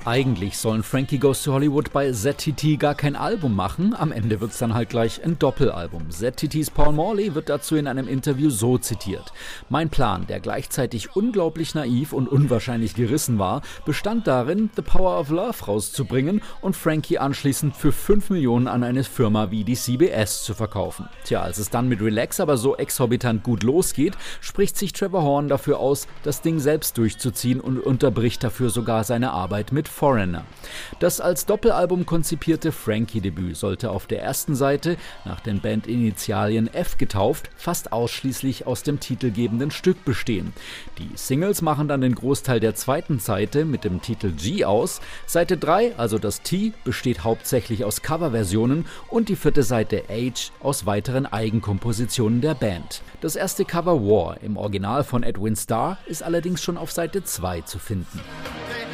Eigentlich sollen Frankie Goes to Hollywood bei ZTT gar kein Album machen, am Ende wird's dann halt gleich ein Doppelalbum. ZTTs Paul Morley wird dazu in einem Interview so zitiert: Mein Plan, der gleichzeitig unglaublich naiv und unwahrscheinlich gerissen war, bestand darin, The Power of Love rauszubringen und Frankie anschließend für 5 Millionen an eine Firma wie die CBS zu verkaufen. Tja, als es dann mit Relax aber so exorbitant gut losgeht, spricht sich Trevor Horn dafür aus, das Ding selbst durchzuziehen und unterbricht dafür sogar seine Arbeit mit Foreigner. Das als Doppelalbum konzipierte Frankie-Debüt sollte auf der ersten Seite, nach den Bandinitialien F getauft, fast ausschließlich aus dem titelgebenden Stück bestehen. Die Singles machen dann den Großteil der zweiten Seite mit dem Titel G aus. Seite 3, also das T, besteht hauptsächlich aus Coverversionen und die vierte Seite H aus weiteren Eigenkompositionen der Band. Das erste Cover War im Original von Edwin Starr ist allerdings schon auf Seite 2 zu finden.